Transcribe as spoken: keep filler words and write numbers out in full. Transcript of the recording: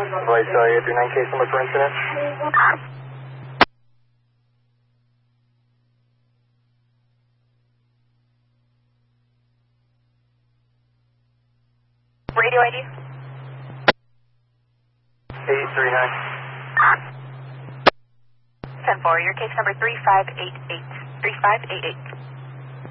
Voice eight three nine, case number for incident. Radio I D? eight three nine. ten four, your case number three five eight eight. three five eight eight.